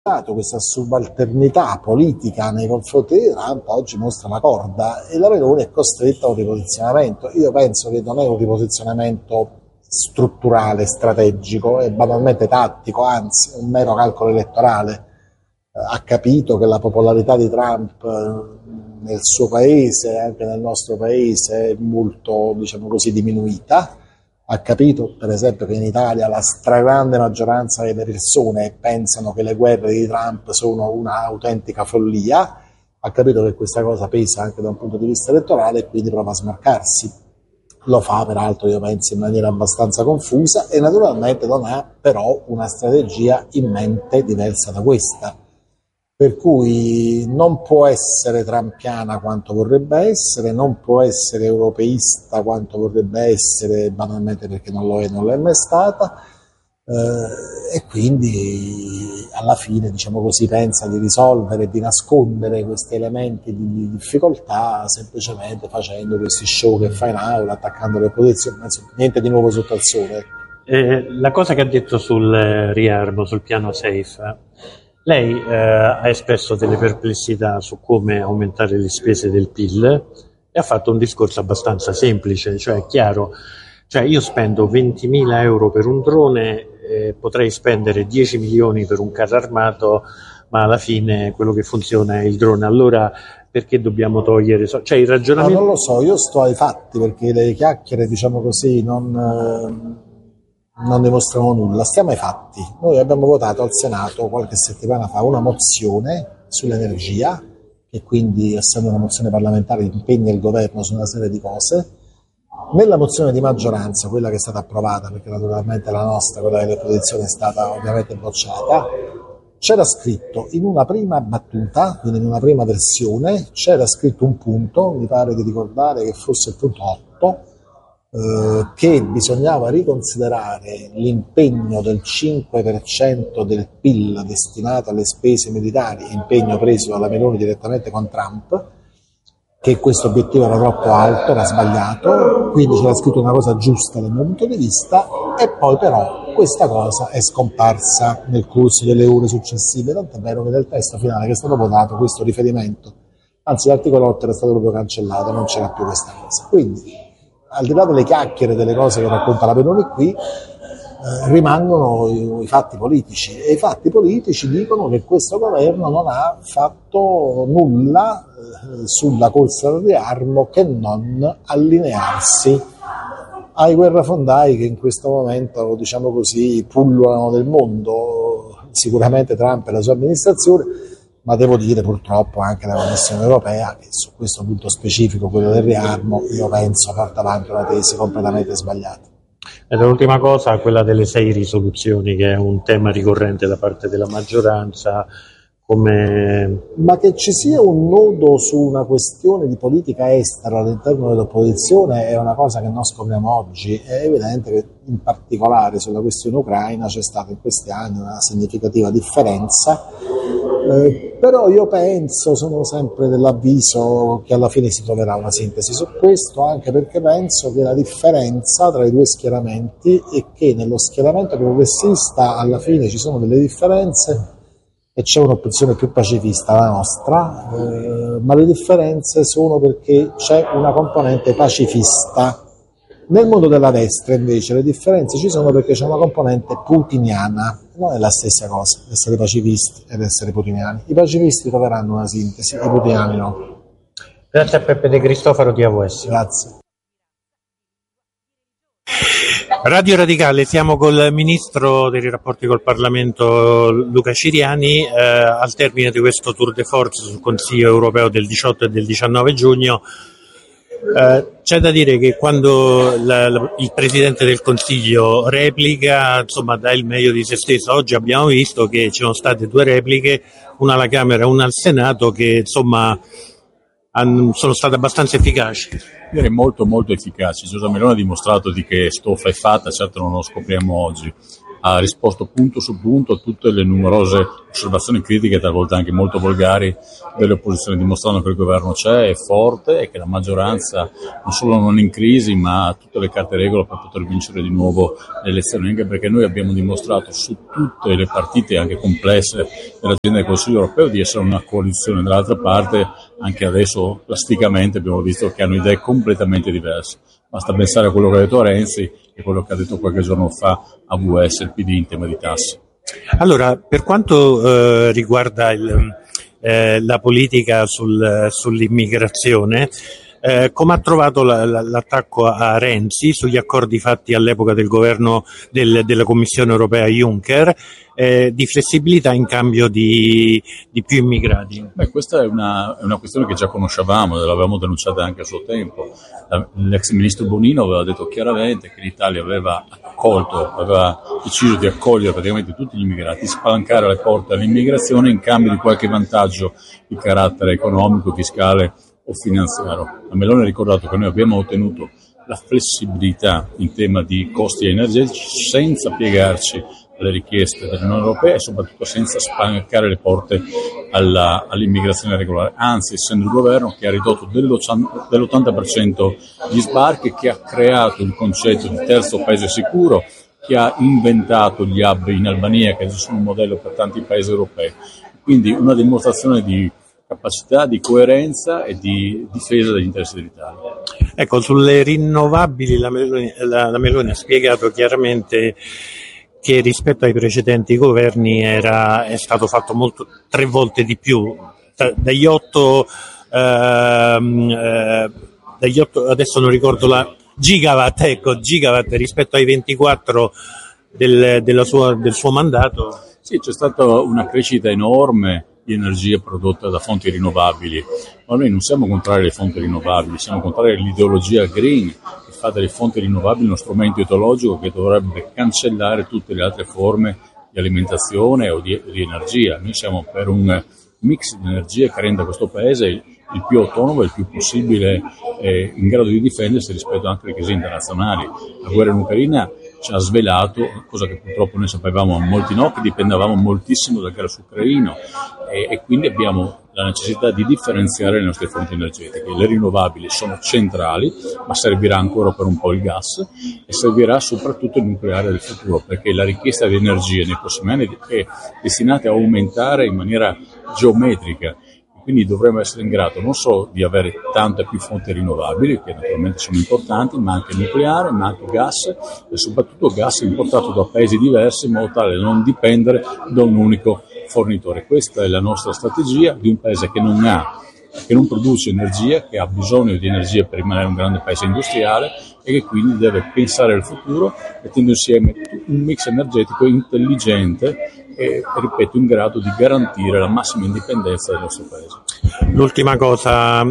questa subalternità politica nei confronti di Trump oggi mostra la corda e la Meloni è costretta a un riposizionamento. Io penso che non è un riposizionamento strutturale, strategico, è banalmente tattico, anzi un mero calcolo elettorale. Ha capito che la popolarità di Trump nel suo paese, anche nel nostro paese, è molto, diciamo così, diminuita. Ha capito, per esempio, che in Italia la stragrande maggioranza delle persone pensano che le guerre di Trump sono una autentica follia. Ha capito che questa cosa pesa anche da un punto di vista elettorale e quindi prova a smarcarsi. Lo fa, peraltro, io penso, in maniera abbastanza confusa e naturalmente non ha però una strategia in mente diversa da questa. Per cui non può essere trumpiana quanto vorrebbe essere, non può essere europeista quanto vorrebbe essere, banalmente perché non lo è, non l'è mai stata, e quindi alla fine, diciamo così, pensa di risolvere e di nascondere questi elementi di difficoltà semplicemente facendo questi show che fa in aula, attaccando le opposizioni, niente di nuovo sotto il sole. La cosa che ha detto sul riarmo, sul piano safe, lei ha espresso delle perplessità su come aumentare le spese del PIL e ha fatto un discorso abbastanza semplice, cioè è chiaro, cioè io spendo 20.000 euro per un drone, potrei spendere 10 milioni per un carro armato, ma alla fine quello che funziona è il drone. Allora perché dobbiamo togliere? Cioè il ragionamento... No, non lo so, io sto ai fatti perché le chiacchiere, diciamo così, non dimostrano nulla, stiamo ai fatti. Noi abbiamo votato al Senato qualche settimana fa una mozione sull'energia, che quindi, essendo una mozione parlamentare, impegna il governo su una serie di cose. Nella mozione di maggioranza, quella che è stata approvata, perché naturalmente la nostra, quella dell'opposizione, è stata ovviamente bocciata, c'era scritto in una prima battuta, quindi in una prima versione, c'era scritto un punto, mi pare di ricordare che fosse il punto 8, che bisognava riconsiderare l'impegno del 5% del PIL destinato alle spese militari, impegno preso dalla Meloni direttamente con Trump, che questo obiettivo era troppo alto, era sbagliato, quindi c'era scritto una cosa giusta dal mio punto di vista, e poi però questa cosa è scomparsa nel corso delle ore successive, tant'è vero che nel testo finale che è stato votato questo riferimento, anzi l'articolo 8 era stato proprio cancellato, non c'era più questa cosa. Quindi, al di là delle chiacchiere, delle cose che racconta la Meloni qui, rimangono i fatti politici, e i fatti politici dicono che questo governo non ha fatto nulla sulla corsa al riarmo che non allinearsi ai guerrafondai che in questo momento, diciamo così, pullulano nel mondo, sicuramente Trump e la sua amministrazione, ma devo dire purtroppo anche la Commissione europea, che su questo punto specifico, quello del riarmo, io penso porta avanti una tesi completamente sbagliata. E l'ultima cosa, quella delle 6 risoluzioni, che è un tema ricorrente da parte della maggioranza. Ma che ci sia un nodo su una questione di politica estera all'interno dell'opposizione è una cosa che non scopriamo oggi. È evidente che in particolare sulla questione ucraina c'è stata in questi anni una significativa differenza, però io penso, sono sempre dell'avviso che alla fine si troverà una sintesi su questo, anche perché penso che la differenza tra i due schieramenti è che nello schieramento progressista alla fine ci sono delle differenze e c'è un'opzione più pacifista, la nostra, ma le differenze sono perché c'è una componente pacifista. Nel mondo della destra invece le differenze ci sono perché c'è una componente putiniana, non è la stessa cosa essere pacifisti ed essere putiniani. I pacifisti troveranno una sintesi, i putiniani no. Grazie a Peppe De Cristofaro di AWS. Grazie. Radio Radicale, siamo col Ministro dei Rapporti col Parlamento Luca Ciriani, al termine di questo tour de force sul Consiglio europeo del 18 e del 19 giugno. C'è da dire che quando il Presidente del Consiglio replica, insomma, dà il meglio di se stesso. Oggi abbiamo visto che ci sono state 2 repliche, una alla Camera e una al Senato, che insomma sono state abbastanza efficaci. Direi molto molto efficaci. Giorgia Meloni ha dimostrato di che stoffa è fatta, certo non lo scopriamo oggi. ha risposto punto su punto a tutte le numerose osservazioni critiche, talvolta anche molto volgari, delle opposizioni, dimostrando che il governo c'è, è forte e che la maggioranza non solo non è in crisi, ma ha tutte le carte regola per poter vincere di nuovo le elezioni, anche perché noi abbiamo dimostrato su tutte le partite anche complesse dell'agenda del Consiglio europeo di essere una coalizione. Dall'altra parte, anche adesso plasticamente abbiamo visto che hanno idee completamente diverse. Basta pensare a quello che ha detto Renzi e quello che ha detto qualche giorno fa a VS, il PD, in tema di tasse. Allora, per quanto riguarda la politica sull'immigrazione, come ha trovato l'attacco a Renzi sugli accordi fatti all'epoca del governo della Commissione europea Juncker, di flessibilità in cambio di più immigrati? Questa è una questione che già conoscevamo, l'avevamo denunciata anche a suo tempo. L'ex ministro Bonino aveva detto chiaramente che l'Italia aveva deciso di accogliere praticamente tutti gli immigrati, spalancare le porte all'immigrazione in cambio di qualche vantaggio di carattere economico, fiscale o finanziario. La Meloni ha ricordato che noi abbiamo ottenuto la flessibilità in tema di costi energetici senza piegarci alle richieste dell'Unione Europea e soprattutto senza spalancare le porte all'immigrazione regolare, anzi essendo il governo che ha ridotto dell'80% gli sbarchi, che ha creato il concetto di terzo paese sicuro, che ha inventato gli hub in Albania, che sono un modello per tanti paesi europei. Quindi una dimostrazione di capacità, di coerenza e di difesa degli interessi dell'Italia. Ecco, sulle rinnovabili la Meloni ha spiegato chiaramente che rispetto ai precedenti governi è stato fatto 3 volte di più, dagli 8 adesso non ricordo gigawatt rispetto ai 24 del suo mandato. Sì, c'è stata una crescita enorme di energia prodotta da fonti rinnovabili, ma noi non siamo contrari alle fonti rinnovabili, siamo contrari all'ideologia green che fa delle fonti rinnovabili uno strumento ideologico che dovrebbe cancellare tutte le altre forme di alimentazione o di energia. Noi siamo per un mix di energia che renda questo paese il più autonomo e il più possibile in grado di difendersi rispetto anche alle crisi internazionali. La guerra in Ucraina ci ha svelato, cosa che purtroppo noi sapevamo molti no, che dipendevamo moltissimo dal gas ucraino e quindi abbiamo la necessità di differenziare le nostre fonti energetiche. Le rinnovabili sono centrali, ma servirà ancora per un po' il gas e servirà soprattutto il nucleare del futuro, perché la richiesta di energia nei prossimi anni è destinata a aumentare in maniera geometrica. Quindi dovremmo essere in grado non solo di avere tante più fonti rinnovabili, che naturalmente sono importanti, ma anche nucleare, ma anche gas e soprattutto gas importato da paesi diversi in modo tale da non dipendere da un unico fornitore. Questa è la nostra strategia di un paese che non produce energia, che ha bisogno di energia per rimanere un grande paese industriale e che quindi deve pensare al futuro mettendo insieme un mix energetico intelligente e, ripeto, in grado di garantire la massima indipendenza del nostro paese. L'ultima cosa,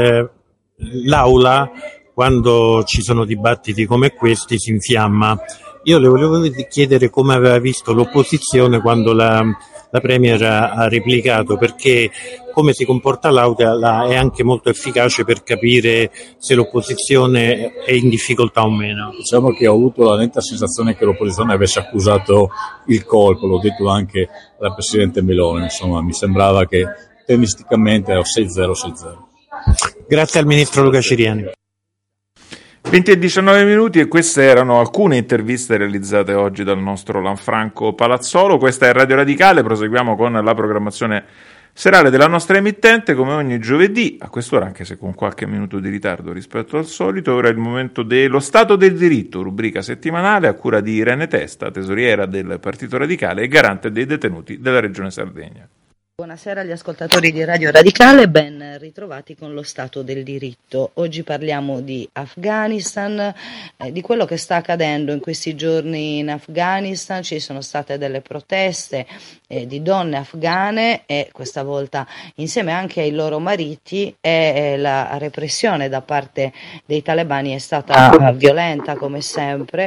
l'Aula, quando ci sono dibattiti come questi, si infiamma. Io le volevo chiedere come aveva visto l'opposizione quando la Premier ha replicato, perché come si comporta l'Aula è anche molto efficace per capire se l'opposizione è in difficoltà o meno. Diciamo che ho avuto la netta sensazione che l'opposizione avesse accusato il colpo, l'ho detto anche alla Presidente Meloni, insomma mi sembrava che tennisticamente ero 6-0. Grazie al Ministro Luca Ciriani. 20 e 19 minuti e queste erano alcune interviste realizzate oggi dal nostro Lanfranco Palazzolo. Questa è Radio Radicale, proseguiamo con la programmazione serale della nostra emittente come ogni giovedì, a quest'ora anche se con qualche minuto di ritardo rispetto al solito. Ora è il momento dello Stato del Diritto, rubrica settimanale a cura di Irene Testa, tesoriera del Partito Radicale e garante dei detenuti della Regione Sardegna. Buonasera agli ascoltatori di Radio Radicale, ben ritrovati con lo Stato del Diritto. Oggi parliamo di Afghanistan, di quello che sta accadendo in questi giorni in Afghanistan. Ci sono state delle proteste di donne afghane e questa volta insieme anche ai loro mariti e la repressione da parte dei talebani è stata violenta come sempre.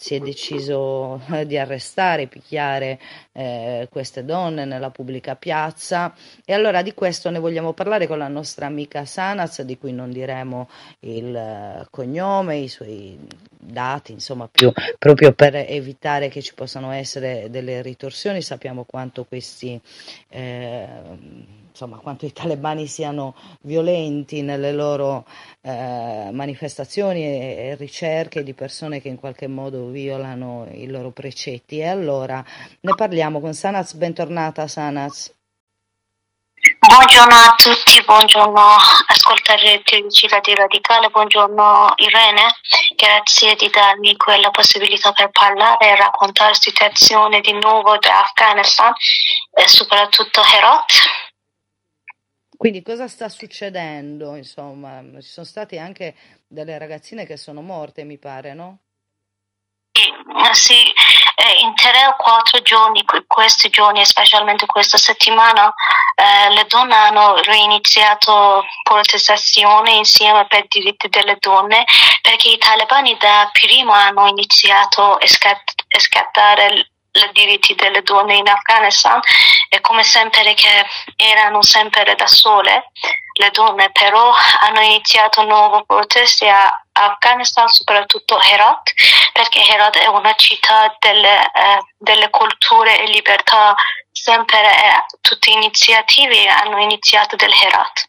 si è deciso di arrestare, picchiare queste donne nella pubblica piazza. E allora di questo ne vogliamo parlare con la nostra amica Sanaz, di cui non diremo il cognome, i suoi dati, insomma, proprio per evitare che ci possano essere delle ritorsioni. Sappiamo quanto questi insomma, quanto i talebani siano violenti nelle loro manifestazioni e ricerche di persone che in qualche modo violano i loro precetti. E allora ne parliamo con Sanaz. Bentornata Sanaz. Buongiorno a tutti, buongiorno ascoltatori di Radio Radicale, buongiorno Irene, grazie di darmi quella possibilità per parlare e raccontare la situazione di nuovo dell'Afghanistan e soprattutto Herat. Quindi cosa sta succedendo? Insomma, ci sono state anche delle ragazzine che sono morte, mi pare, no? Sì, in 3 o 4 giorni, questi giorni, specialmente questa settimana, le donne hanno reiniziato protestazioni insieme per i diritti delle donne, perché i talebani da prima hanno iniziato a scattare i diritti delle donne in Afghanistan, e come sempre che erano sempre da sole le donne, però hanno iniziato nuove proteste a Afghanistan, soprattutto Herat, perché Herat è una città delle culture e libertà, sempre tutte le iniziative hanno iniziato del Herat.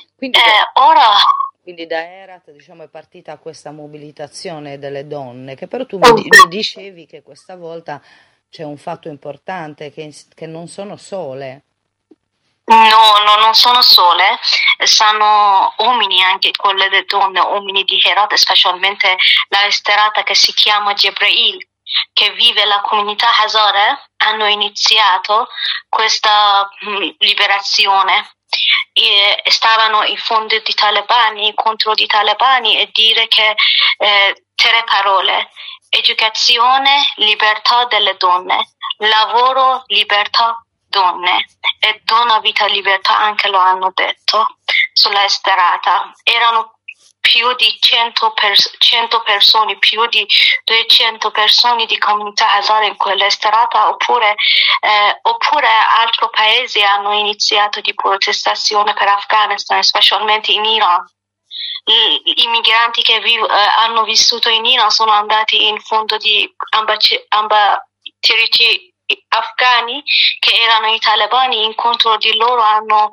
Quindi da Herat, diciamo, è partita questa mobilitazione delle donne, che però tu mi dicevi che questa volta c'è un fatto importante, che non sono sole. No, non sono sole, sono uomini, anche quelle delle donne, uomini di Herat, specialmente la esterata che si chiama Jibril, che vive la comunità Hazara, hanno iniziato questa liberazione. E stavano in fondo di talebani, contro i talebani, e dire che 3 parole: educazione, libertà delle donne, lavoro, libertà, donne, e donna, vita, libertà, anche lo hanno detto sulla esterata. Erano più di 100 persone, più di 200 persone di comunità Hazara in quella esterata, oppure altri paesi hanno iniziato di protestazione per Afghanistan, specialmente in Iran. I migranti che hanno vissuto in Iran sono andati in fondo di ambasciatori afghani che erano i talebani, incontro di loro hanno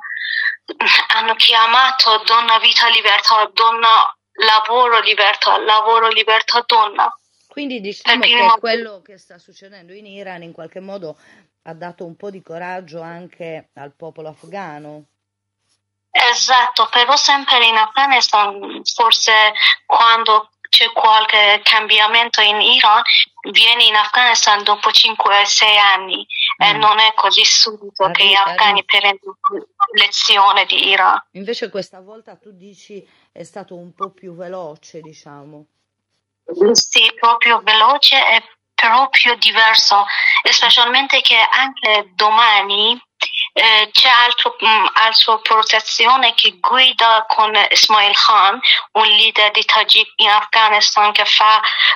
chiamato donna, vita, libertà, donna, lavoro, libertà, donna. Quindi diciamo che quello che sta succedendo in Iran in qualche modo ha dato un po' di coraggio anche al popolo afghano. Esatto, però sempre in Afghanistan, forse quando c'è qualche cambiamento in Iran, viene in Afghanistan dopo 5-6 anni, e non è così subito che gli afghani prendono lezione di Iran. Invece questa volta tu dici è stato un po' più veloce, diciamo. Sì, proprio veloce e proprio diverso, specialmente che anche domani c'è altra protezione che guida con Ismail Khan, un leader di Tajik in Afghanistan, che fa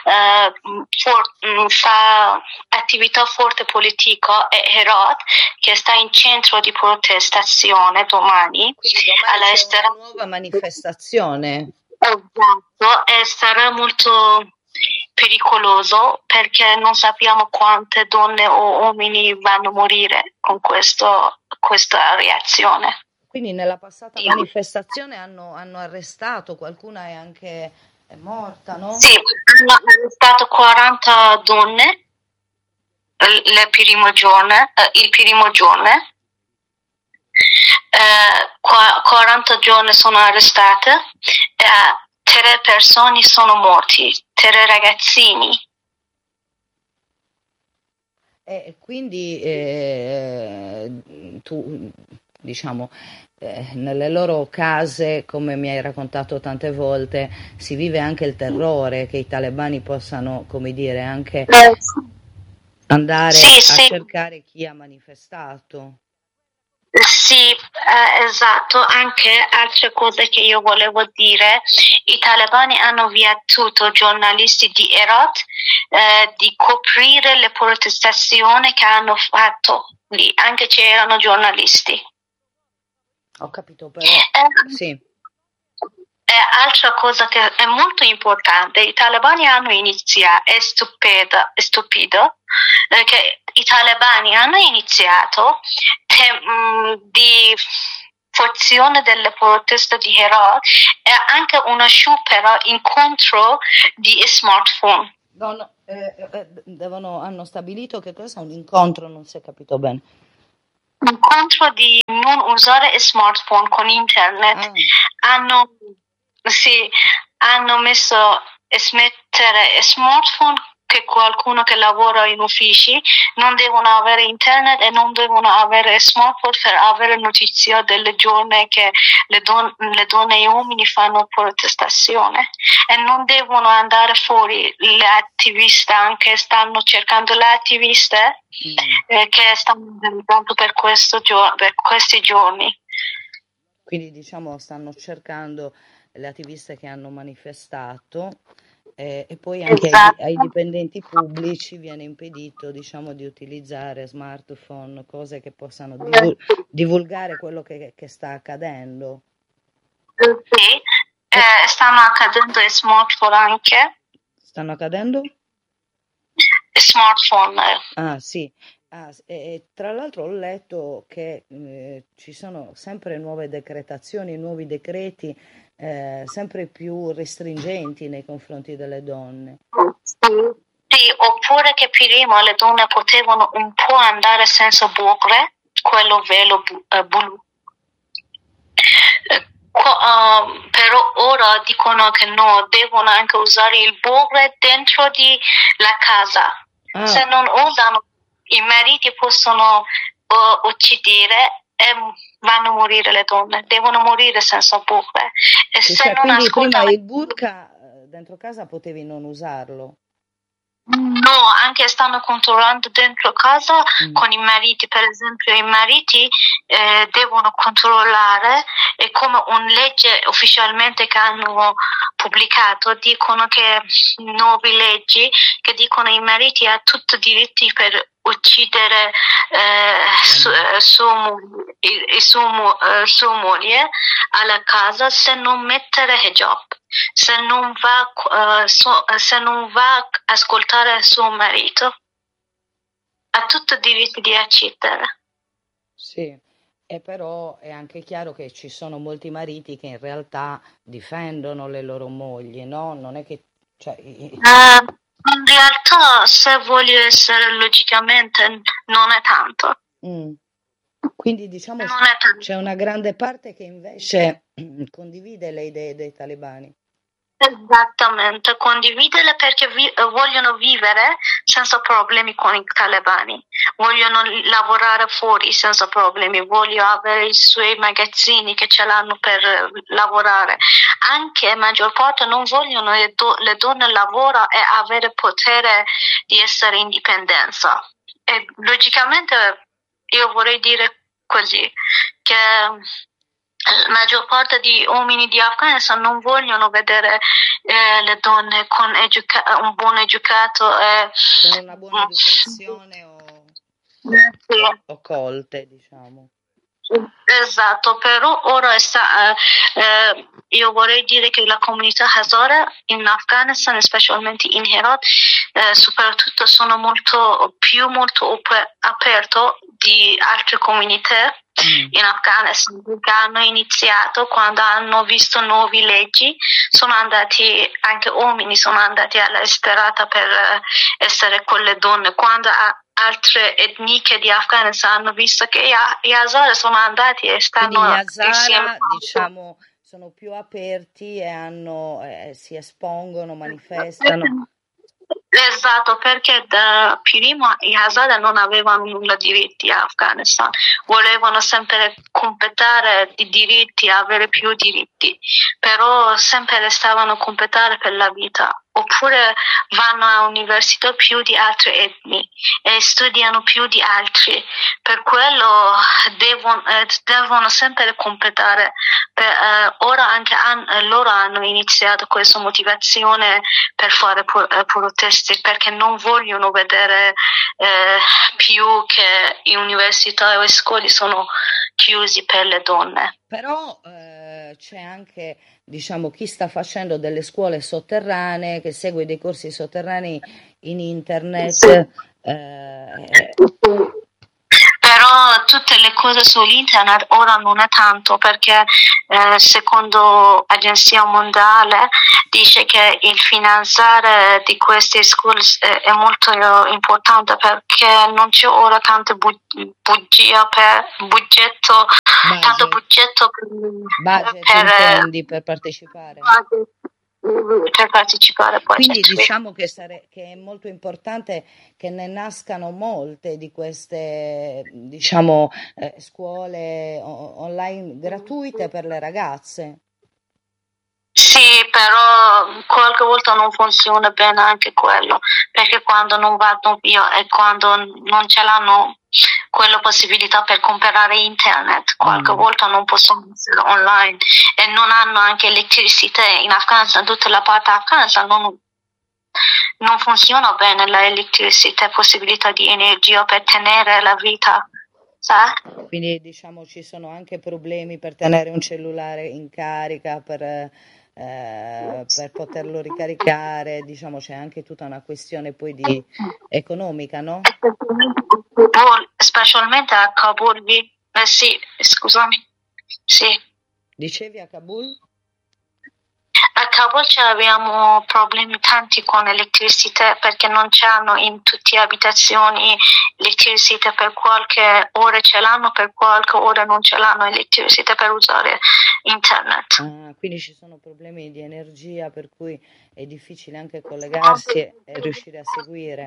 attività forte politica, e Herat, che sta in centro di protestazione domani. Quindi domani c'è una nuova manifestazione. Esatto, e sarà molto pericoloso, perché non sappiamo quante donne o uomini vanno a morire con questa reazione. Quindi nella passata manifestazione hanno arrestato, qualcuna è anche morta, no? Sì, hanno arrestato 40 donne il primo giorno. 40 giorni sono arrestate, 3 persone sono morti, 3 ragazzini. E quindi tu, diciamo, nelle loro case, come mi hai raccontato tante volte, si vive anche il terrore che i talebani possano, come dire, anche andare a cercare chi ha manifestato. Sì, esatto. Anche altre cose che io volevo dire, I talebani hanno vietato giornalisti di Herat di coprire le protestazioni che hanno fatto lì, anche c'erano giornalisti. Ho capito, però sì. Altra cosa che è molto importante, i talebani hanno iniziato, è stupido che i talebani hanno iniziato di forzione delle proteste di Herat e anche uno sciopero incontro di smartphone. Hanno stabilito che cosa è un incontro, non si è capito bene. Incontro di non usare smartphone con internet. Hanno messo smettere smartphone, che qualcuno che lavora in uffici non devono avere internet e non devono avere smartphone per avere notizie delle giorni che le donne e gli uomini fanno protestazione, e non devono andare fuori. Le attiviste anche stanno cercando le attiviste che stanno denunciando per questi giorni. Quindi diciamo stanno cercando le attiviste che hanno manifestato e poi anche ai dipendenti pubblici viene impedito, diciamo, di utilizzare smartphone, cose che possano divulgare quello che sta accadendo. Sì, stanno accadendo smartphone anche. Stanno accadendo? Smartphone. Ah, sì. E tra l'altro ho letto che ci sono sempre nuove decretazioni, nuovi decreti sempre più restringenti nei confronti delle donne. Sì, oppure che prima le donne potevano un po' andare senza burre, quello velo blu. Però ora dicono che no, devono anche usare il burre dentro di la casa. Se non usano, i mariti possono uccidere e vanno a morire le donne, devono morire senza burka. E se non quindi ascoltano... prima il burka dentro casa potevi non usarlo? No, anche stanno controllando dentro casa con i mariti. Per esempio i mariti devono controllare, e come una legge ufficialmente che hanno pubblicato, dicono che nuove leggi che dicono i mariti hanno tutti i diritti per uccidere sua moglie alla casa se non mettere hijab, se non va a ascoltare suo marito, ha tutto il diritto di accedere. Sì, e però è anche chiaro che ci sono molti mariti che in realtà difendono le loro mogli, no? Non è che... In realtà, se voglio essere logicamente, non è tanto. Quindi diciamo c'è una grande parte che invece condivide le idee dei talebani. Esattamente, condividere perché vogliono vivere senza problemi con i talebani, vogliono lavorare fuori senza problemi, vogliono avere i suoi magazzini che ce l'hanno per lavorare. Anche la maggior parte non vogliono le donne lavorare e avere potere di essere indipendenza. E logicamente io vorrei dire così, che la maggior parte di uomini di Afghanistan non vogliono vedere le donne con un buon educato e con una buona educazione o colte, diciamo. Esatto, però ora io vorrei dire che la comunità Hazara in Afghanistan, specialmente in Herat, soprattutto sono molto aperto di altre comunità in Afghanistan, che hanno iniziato quando hanno visto nuove leggi, sono andati, anche uomini sono andati alla strada per essere con le donne, quando altre etnie di Afghanistan hanno visto che gli Hazara sono andati e stanno insieme. Diciamo, sono più aperti e si espongono, manifestano. Esatto, perché prima gli Hazara non avevano nulla diritti in Afghanistan, volevano sempre completare i diritti, avere più diritti, però sempre stavano completare per la vita, oppure vanno all'università più di altre etnie e studiano più di altri, per quello devono sempre completare Ora anche loro hanno iniziato questa motivazione per fare proteste, perché non vogliono vedere più che le università e le scuole sono chiusi per le donne. Però c'è anche, diciamo, chi sta facendo delle scuole sotterranee, che segue dei corsi sotterranei in internet. Sì. Però tutte le cose sull'internet ora non è tanto, perché secondo l'Agenzia Mondiale dice che il finanziare di queste scuole è molto importante, perché non c'è ora tanto budgetto per partecipare. Per partecipare. Quindi diciamo che è molto importante che ne nascano molte di queste, diciamo, scuole online gratuite per le ragazze. Sì, però qualche volta non funziona bene anche quello, perché quando non vanno via e quando non ce l'hanno quella possibilità per comprare internet, qualche volta non possono essere online e non hanno anche elettricità. In Afghanistan, tutta la parte Afghanistan non funziona bene l'elettricità e possibilità di energia per tenere la vita. Quindi diciamo ci sono anche problemi per tenere un cellulare in carica, per poterlo ricaricare, diciamo c'è anche tutta una questione poi di economica, no? Specialmente a Kabul. Sì, scusami. Sì. Dicevi a Kabul? A Kabul abbiamo problemi tanti con l'elettricità, perché non c'hanno in tutte le abitazioni elettricità, per qualche ora ce l'hanno, per qualche ora non ce l'hanno elettricità per usare internet. Quindi ci sono problemi di energia, per cui è difficile anche collegarsi e riuscire a seguire.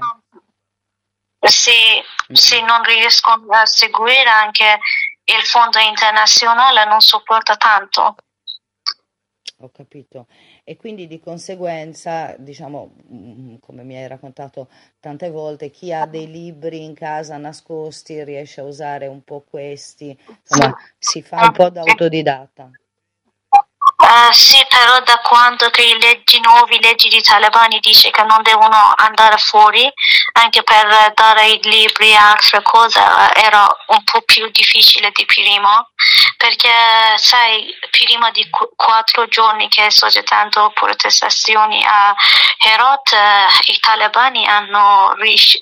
Se non riescono a seguire, anche il fondo internazionale non sopporta tanto. Ho capito. E quindi di conseguenza, diciamo, come mi hai raccontato tante volte, chi ha dei libri in casa nascosti riesce a usare un po' questi, insomma, si fa un po' da autodidatta. Sì, però da quando che le nuove leggi di talebani dice che non devono andare fuori, anche per dare i libri e altre cose, era un po' più difficile di prima, perché sai, prima di 4 giorni che sto gettando protestazioni a Herat, i talebani hanno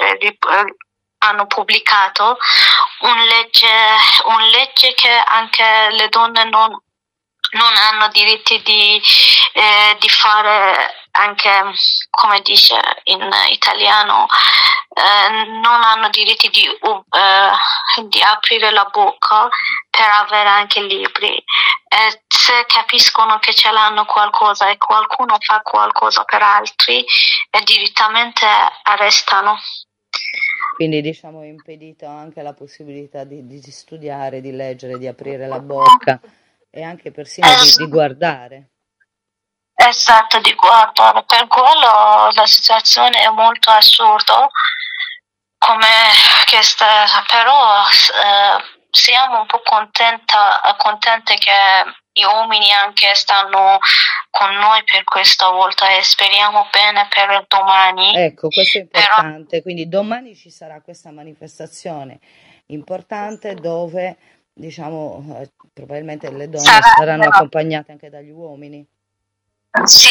pubblicato una legge che anche le donne non hanno diritti di fare, anche come dice in italiano, non hanno diritti di aprire la bocca per avere anche libri. Se capiscono che ce l'hanno qualcosa e qualcuno fa qualcosa per altri, direttamente arrestano. Quindi diciamo è impedita anche la possibilità di studiare, di leggere, di aprire la bocca. E anche persino di guardare. Esatto, di guardare. Per quello la situazione è molto assurda, come che però siamo un po' contente che gli uomini anche stanno con noi per questa volta e speriamo bene per domani. Ecco, questo è importante. Quindi domani ci sarà questa manifestazione importante dove, diciamo, probabilmente le donne saranno accompagnate anche dagli uomini. Sì,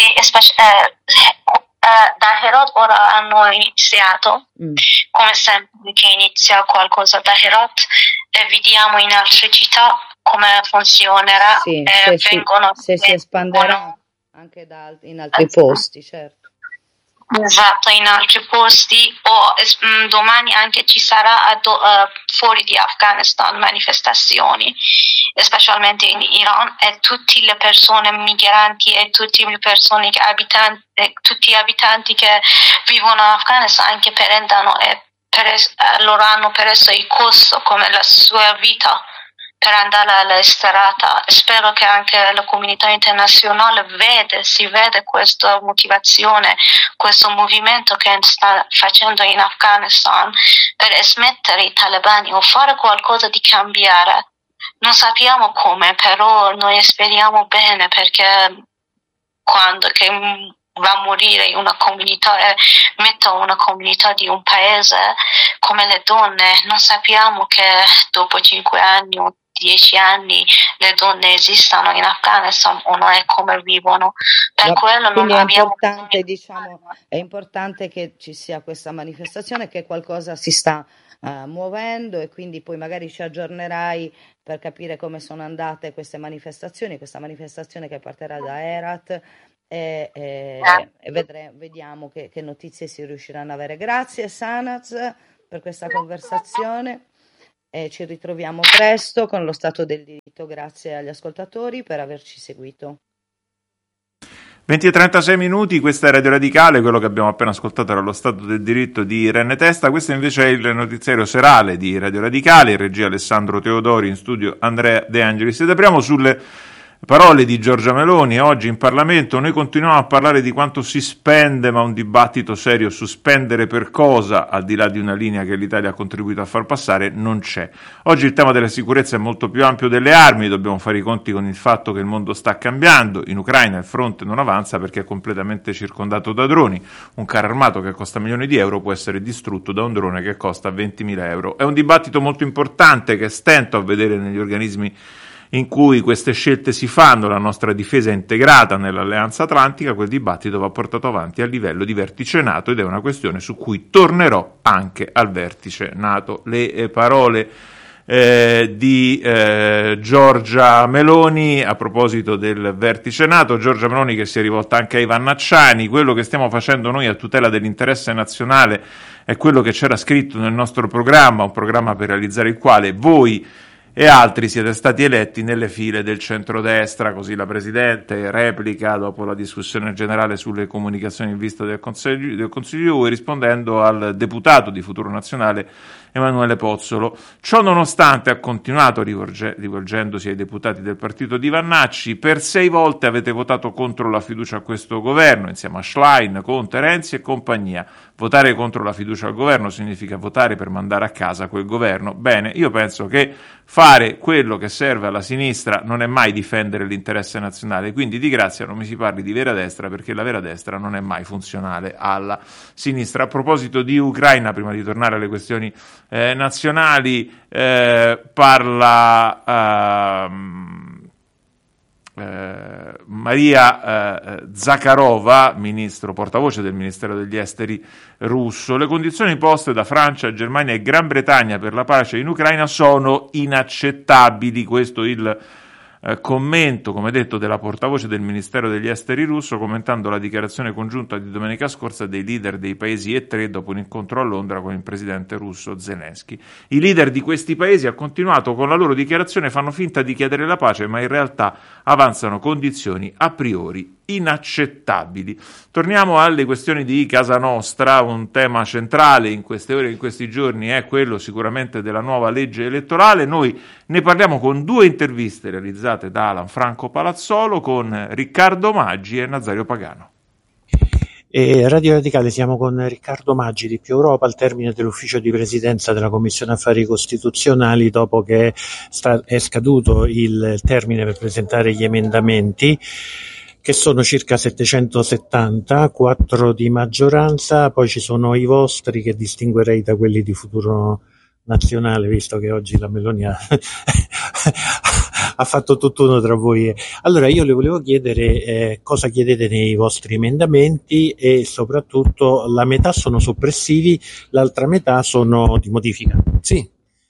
da Herat ora hanno iniziato, come sempre che inizia qualcosa da Herat, e vediamo in altre città come funzionerà. Sì, se si espanderà anche in altri posti, certo. Esatto, in altri posti, o domani anche ci sarà fuori di Afghanistan manifestazioni, specialmente in Iran, e tutte le persone migranti e tutte le persone tutti gli abitanti che vivono in Afghanistan anche prendono loro hanno preso il costo come la sua vita per andare all'estero. Spero che anche la comunità internazionale si vede questa motivazione, questo movimento che sta facendo in Afghanistan per smettere i talebani o fare qualcosa di cambiare, Non sappiamo come, però noi speriamo bene, perché quando che va a morire una comunità, metto una comunità di un paese come le donne, non sappiamo che dopo 5 anni o 10 anni le donne esistano in Afghanistan o non è come vivono. Per quello non abbiamo... È importante che ci sia questa manifestazione, che qualcosa si sta muovendo, e quindi poi magari ci aggiornerai per capire come sono andate queste manifestazioni, questa manifestazione che partirà da Herat, e vediamo che notizie si riusciranno ad avere. Grazie Sanaz per questa conversazione, e ci ritroviamo presto con lo Stato del diritto. Grazie agli ascoltatori per averci seguito. 20:36, questa è Radio Radicale. Quello che abbiamo appena ascoltato era lo Stato del diritto di Irene Testa. Questo invece è il notiziario serale di Radio Radicale, in regia Alessandro Teodori, in studio Andrea De Angelis. Ed apriamo sulle parole di Giorgia Meloni. Oggi in Parlamento noi continuiamo a parlare di quanto si spende, ma un dibattito serio su spendere per cosa, al di là di una linea che l'Italia ha contribuito a far passare, non c'è. Oggi il tema della sicurezza è molto più ampio delle armi. Dobbiamo fare i conti con il fatto che il mondo sta cambiando. In Ucraina il fronte non avanza perché è completamente circondato da droni. Un carro armato che costa milioni di euro può essere distrutto da un drone che costa 20.000 euro. È un dibattito molto importante che stento a vedere negli organismi in cui queste scelte si fanno. La nostra difesa è integrata nell'Alleanza Atlantica. Quel dibattito va portato avanti a livello di vertice NATO ed è una questione su cui tornerò anche al vertice NATO. Le parole di Giorgia Meloni a proposito del vertice NATO. Giorgia Meloni che si è rivolta anche ai Vannacciani. Quello che stiamo facendo noi a tutela dell'interesse nazionale è quello che c'era scritto nel nostro programma, un programma per realizzare il quale voi e altri siete stati eletti nelle file del centrodestra. Così la Presidente replica dopo la discussione generale sulle comunicazioni in vista del Consiglio UE, rispondendo al deputato di Futuro Nazionale Emanuele Pozzolo. Ciò nonostante, ha continuato rivolgendosi ai deputati del partito di Vannacci: per 6 volte avete votato contro la fiducia a questo governo, insieme a Schlein, Conte, Renzi e compagnia. Votare contro la fiducia al governo significa votare per mandare a casa quel governo. Bene, io penso che fare quello che serve alla sinistra non è mai difendere l'interesse nazionale, quindi di grazia non mi si parli di vera destra, perché la vera destra non è mai funzionale alla sinistra. A proposito di Ucraina, prima di tornare alle questioni nazionali, parla Maria Zakharova, ministro portavoce del Ministero degli Esteri russo. Le condizioni poste da Francia, Germania e Gran Bretagna per la pace in Ucraina sono inaccettabili. Questo il commento, come detto, della portavoce del Ministero degli Esteri russo, commentando la dichiarazione congiunta di domenica scorsa dei leader dei paesi E3 dopo un incontro a Londra con il presidente russo Zelensky. I leader di questi paesi, ha continuato, con la loro dichiarazione fanno finta di chiedere la pace, ma in realtà avanzano condizioni a priori inaccettabili. Torniamo alle questioni di casa nostra. Un tema centrale in queste ore, in questi giorni, è quello sicuramente della nuova legge elettorale. Noi ne parliamo con 2 interviste realizzate da Lanfranco Palazzolo, con Riccardo Maggi e Nazario Pagano. Radio Radicale, siamo con Riccardo Maggi di Più Europa al termine dell'ufficio di presidenza della Commissione Affari Costituzionali, dopo che è scaduto il termine per presentare gli emendamenti, che sono circa 770, 4 di maggioranza, poi ci sono i vostri che distinguerei da quelli di Futuro Nazionale, visto che oggi la Meloni ha fatto tutt'uno tra voi. Allora io le volevo chiedere cosa chiedete nei vostri emendamenti, e soprattutto la metà sono soppressivi, l'altra metà sono di modifica. Sì,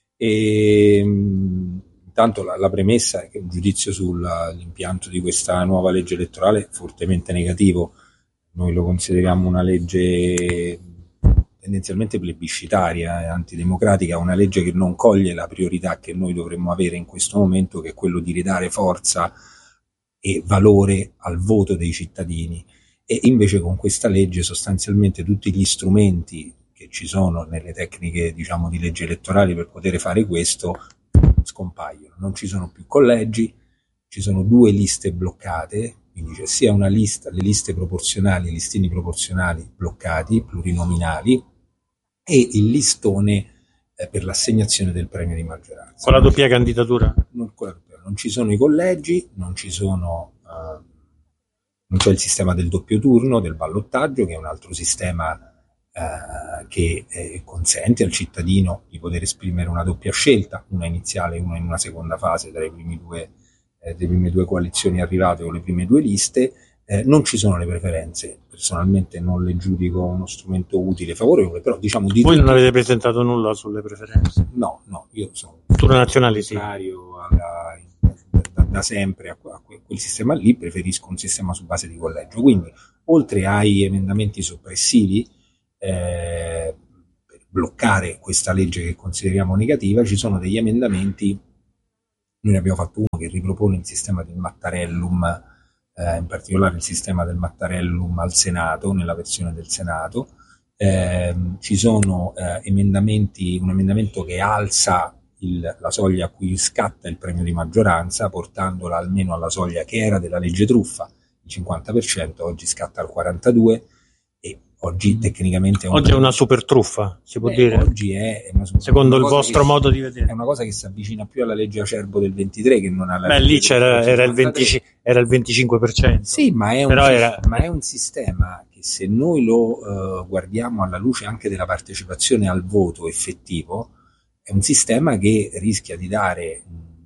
intanto la premessa è che un giudizio sull'impianto di questa nuova legge elettorale è fortemente negativo. Noi lo consideriamo una legge tendenzialmente plebiscitaria e antidemocratica, una legge che non coglie la priorità che noi dovremmo avere in questo momento, che è quello di ridare forza e valore al voto dei cittadini. E invece con questa legge sostanzialmente tutti gli strumenti che ci sono nelle tecniche, diciamo, di legge elettorali per poter fare questo scompaiono. Non ci sono più collegi, ci sono 2 liste bloccate, quindi c'è sia una lista, le liste proporzionali, i listini proporzionali bloccati, plurinominali, e il listone per l'assegnazione del premio di maggioranza. Con la doppia candidatura? Non ci sono i collegi, non c'è il sistema del doppio turno, del ballottaggio, che è un altro sistema che consente al cittadino di poter esprimere una doppia scelta, una iniziale e una in una seconda fase tra le prime due coalizioni arrivate o le prime due liste. Non ci sono le preferenze, personalmente non le giudico uno strumento utile, favorevole, però diciamo di Voi non avete presentato nulla sulle preferenze? No, io sono nazionale, sì. Contrario da sempre a quel sistema lì, preferisco un sistema su base di collegio. Quindi, oltre ai emendamenti soppressivi per bloccare questa legge che consideriamo negativa, ci sono degli emendamenti. Noi ne abbiamo fatto uno che ripropone il sistema del Mattarellum, in particolare il sistema del Mattarellum al Senato, nella versione del Senato. Ci sono un emendamento che alza la soglia a cui scatta il premio di maggioranza, portandola almeno alla soglia che era della legge truffa, il 50%, oggi scatta al 42%, e oggi tecnicamente oggi è una super truffa, si può dire? Oggi è una super, secondo il vostro modo di vedere? È una cosa che si avvicina più alla legge Acerbo del 23 che non alla legge. Beh, lì era il 25%. Sì, ma è un sistema che, se noi lo guardiamo alla luce anche della partecipazione al voto effettivo, è un sistema che rischia di dare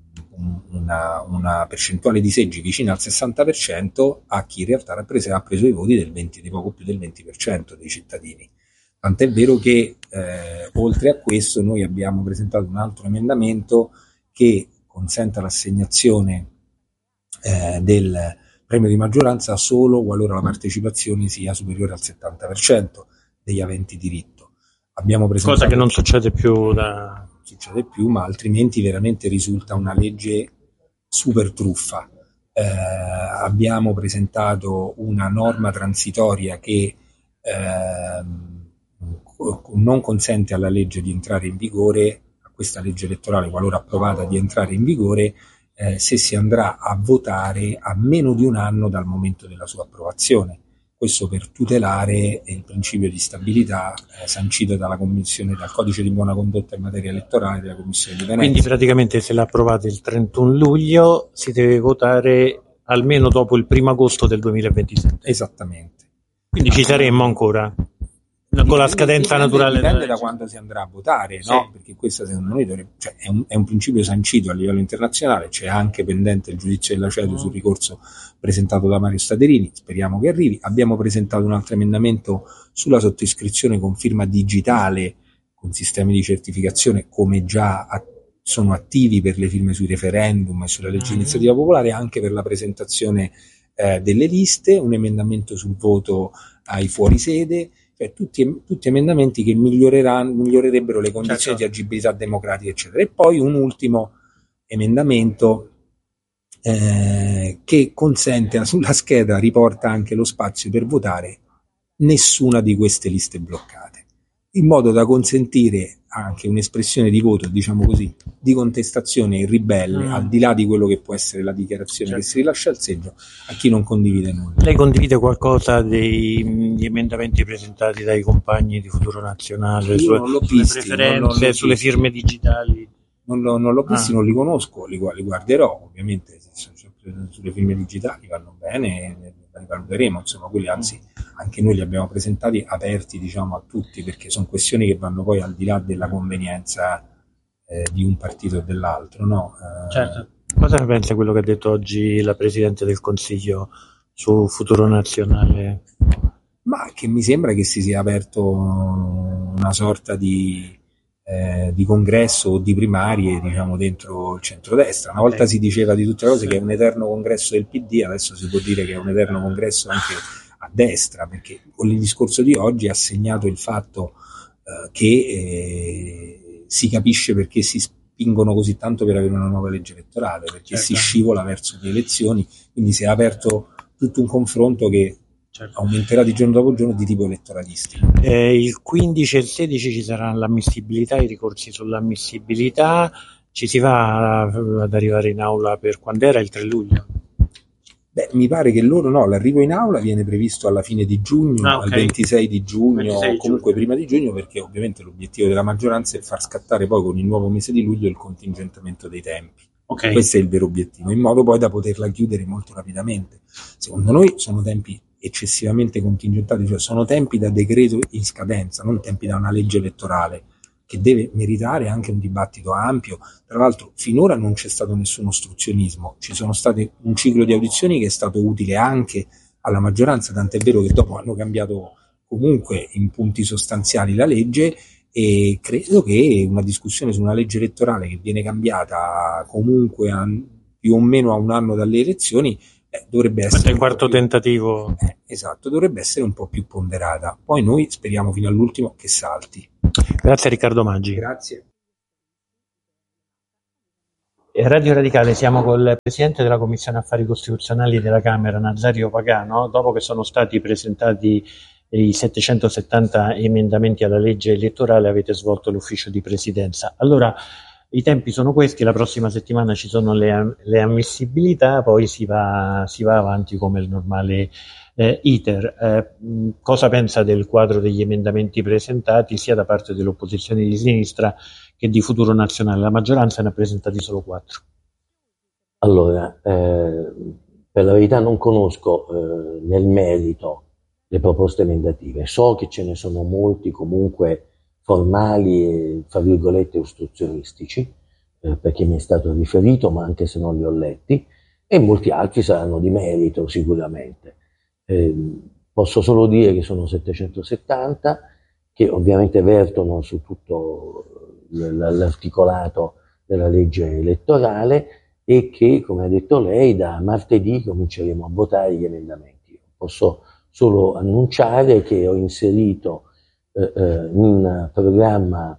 una percentuale di seggi vicina al 60% a chi in realtà ha preso i voti di poco più del 20% dei cittadini. Tant'è vero che oltre a questo noi abbiamo presentato un altro emendamento che consente l'assegnazione del premio di maggioranza solo qualora la partecipazione sia superiore al 70% degli aventi diritto. Abbiamo presentato, cosa che non succede più ma altrimenti veramente risulta una legge super truffa. Abbiamo presentato una norma transitoria che non consente alla legge di entrare in vigore, a questa legge elettorale, qualora approvata, di entrare in vigore se si andrà a votare a meno di un anno dal momento della sua approvazione. Questo per tutelare il principio di stabilità sancito dal Codice di buona condotta in materia elettorale della Commissione di Venezia. Quindi praticamente, se l'approvate il 31 luglio si deve votare almeno dopo il 1 agosto del 2027. Esattamente. Quindi ci saremmo ancora con la scadenza naturale. Dipende da quando si andrà a votare, sì. No? Perché questo, secondo noi, è un principio sancito a livello internazionale. C'è anche pendente il giudizio della CEDU sul ricorso presentato da Mario Staderini, speriamo che arrivi. Abbiamo presentato un altro emendamento sulla sottoscrizione con firma digitale, con sistemi di certificazione come già sono attivi per le firme sui referendum e sulle leggi di iniziativa popolare, anche per la presentazione delle liste, un emendamento sul voto ai fuorisede, cioè tutti emendamenti che migliorerebbero le condizioni di agibilità democratica, eccetera. E poi un ultimo emendamento che consente, sulla scheda riporta anche lo spazio per votare nessuna di queste liste bloccate, in modo da consentire anche un'espressione di voto, diciamo così, di contestazione ribelle, al di là di quello che può essere la dichiarazione che si rilascia al seggio, a chi non condivide nulla. Lei condivide qualcosa degli emendamenti presentati dai compagni di Futuro Nazionale sulle preferenze, sulle firme digitali? Non l'ho visti, non li conosco, li guarderò, ovviamente sulle firme digitali vanno bene, li valuteremo, insomma, quelli anzi anche noi li abbiamo presentati aperti, diciamo, a tutti, perché sono questioni che vanno poi al di là della convenienza di un partito o dell'altro, no? Certo. Cosa ne pensa quello che ha detto oggi la Presidente del Consiglio su Futuro Nazionale? Ma che mi sembra che si sia aperto una sorta di congresso o di primarie, diciamo, dentro il centrodestra. Una volta si diceva di tutte le cose che è un eterno congresso del PD, adesso si può dire che è un eterno congresso anche a destra, perché con il discorso di oggi ha segnato il fatto che si capisce perché si spingono così tanto per avere una nuova legge elettorale, perché si scivola verso le elezioni, quindi si è aperto tutto un confronto che aumenterà di giorno dopo giorno di tipo elettoralistico. Il 15 e il 16 ci sarà l'ammissibilità, i ricorsi sull'ammissibilità. Ci si va ad arrivare in aula per quando era il 3 luglio? Mi pare che l'arrivo in aula viene previsto alla fine di giugno, al 26 di giugno, comunque prima di giugno, perché ovviamente l'obiettivo della maggioranza è far scattare poi con il nuovo mese di luglio il contingentamento dei tempi. Questo è il vero obiettivo, in modo poi da poterla chiudere molto rapidamente. Secondo noi sono tempi eccessivamente contingentati, cioè sono tempi da decreto in scadenza, non tempi da una legge elettorale, che deve meritare anche un dibattito ampio. Tra l'altro finora non c'è stato nessun ostruzionismo, ci sono state un ciclo di audizioni che è stato utile anche alla maggioranza, tant'è vero che dopo hanno cambiato comunque in punti sostanziali la legge, e credo che una discussione su una legge elettorale che viene cambiata comunque più o meno a un anno dalle elezioni dovrebbe essere il quarto tentativo. Esatto, dovrebbe essere un po' più ponderata. Poi noi speriamo fino all'ultimo che salti. Grazie Riccardo Maggi. Grazie. Radio Radicale, siamo col Presidente della Commissione Affari Costituzionali della Camera, Nazario Pagano. Dopo che sono stati presentati i 770 emendamenti alla legge elettorale, avete svolto l'ufficio di presidenza. Allora, i tempi sono questi, la prossima settimana ci sono le ammissibilità, poi si va avanti come il normale iter. Cosa pensa del quadro degli emendamenti presentati sia da parte delle opposizioni di sinistra che di Futuro Nazionale? La maggioranza ne ha presentati solo 4. Allora, per la verità non conosco nel merito le proposte emendative, so che ce ne sono molti comunque formali e, fra virgolette, ostruzionistici, perché mi è stato riferito, ma anche se non li ho letti, e molti altri saranno di merito sicuramente. Posso solo dire che sono 770, che ovviamente vertono su tutto l'articolato della legge elettorale e che, come ha detto lei, da martedì cominceremo a votare gli emendamenti. Posso solo annunciare che ho inserito in programma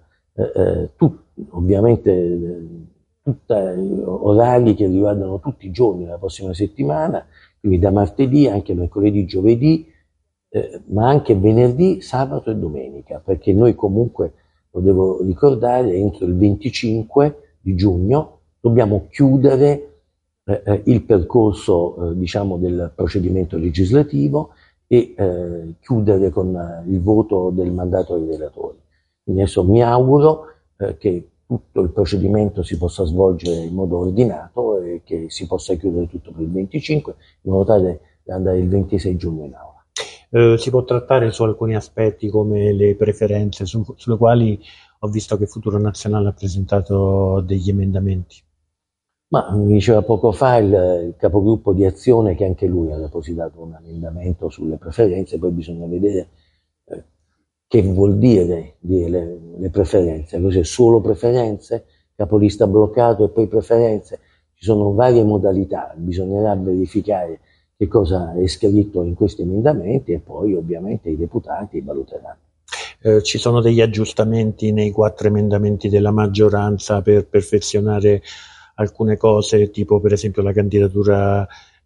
ovviamente orari che riguardano tutti i giorni della prossima settimana, quindi da martedì anche mercoledì, giovedì, ma anche venerdì, sabato e domenica, perché noi comunque, lo devo ricordare, entro il 25 di giugno dobbiamo chiudere il percorso diciamo del procedimento legislativo e chiudere con il voto del mandato dei relatori. Quindi adesso mi auguro che tutto il procedimento si possa svolgere in modo ordinato e che si possa chiudere tutto per il 25, in modo tale da andare il 26 giugno in aula. Si può trattare su alcuni aspetti come le preferenze, sulle quali ho visto che Futuro Nazionale ha presentato degli emendamenti. Ma mi diceva poco fa il capogruppo di Azione che anche lui ha depositato un emendamento sulle preferenze, poi bisogna vedere che vuol dire le preferenze, cos'è solo preferenze, capolista bloccato e poi preferenze, ci sono varie modalità, bisognerà verificare che cosa è scritto in questi emendamenti e poi ovviamente i deputati valuteranno. Ci sono degli aggiustamenti nei 4 emendamenti della maggioranza per perfezionare alcune cose, tipo per esempio la candidatura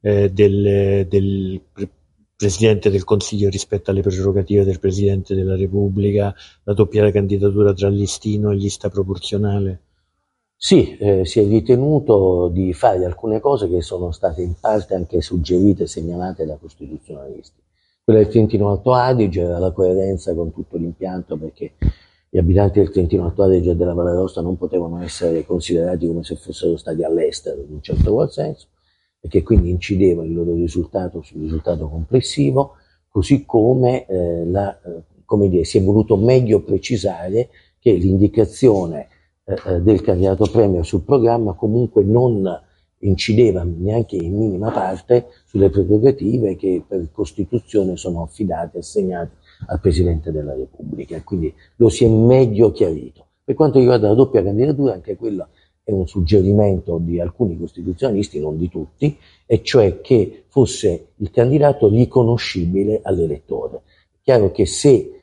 del Presidente del Consiglio rispetto alle prerogative del Presidente della Repubblica, la doppia candidatura tra listino e lista proporzionale. Sì, si è ritenuto di fare alcune cose che sono state in parte anche suggerite e segnalate da costituzionalisti. Quella del Trentino Alto Adige era la coerenza con tutto l'impianto, perché gli abitanti del Trentino Alto Adige e della Valle d'Aosta non potevano essere considerati come se fossero stati all'estero in un certo qual senso, e che quindi incideva il loro risultato sul risultato complessivo, così come si è voluto meglio precisare che l'indicazione del candidato premier sul programma comunque non incideva neanche in minima parte sulle prerogative che per Costituzione sono affidate e assegnate al Presidente della Repubblica, quindi lo si è meglio chiarito. Per quanto riguarda la doppia candidatura, anche quello è un suggerimento di alcuni costituzionalisti, non di tutti, e cioè che fosse il candidato riconoscibile all'elettore. È chiaro che se